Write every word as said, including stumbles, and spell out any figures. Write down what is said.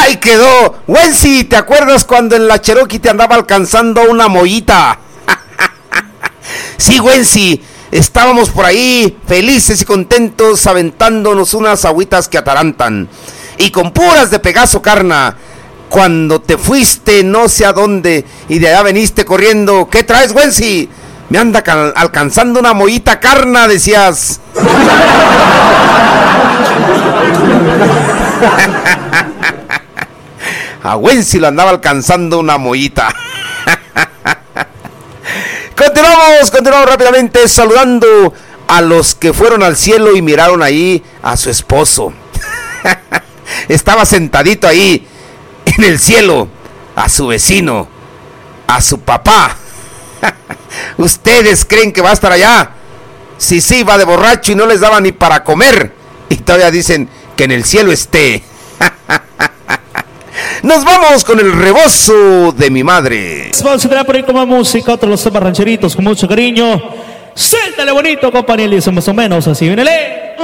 Ahí quedó. Wensi, ¿te acuerdas cuando en la Cherokee te andaba alcanzando una mollita? Sí, Wensi, estábamos por ahí felices y contentos aventándonos unas agüitas que atarantan. Y con puras de Pegaso carna. Cuando te fuiste no sé a dónde y de allá veniste corriendo. ¿Qué traes, Wensi? Me anda cal- alcanzando una mollita carna, decías. A Wensi lo andaba alcanzando una mollita. Continuamos, continuamos rápidamente saludando a los que fueron al cielo y miraron ahí a su esposo. Estaba sentadito ahí en el cielo, a su vecino, a su papá. ¿Ustedes creen que va a estar allá? Si sí, va de borracho y no les daba ni para comer. Y todavía dicen que en el cielo esté. Nos vamos con el rebozo de mi madre. Vamos a entrar por ahí con más música, otros los temas rancheritos con mucho cariño. Suéltale bonito, compañeros, más o menos así. Viene.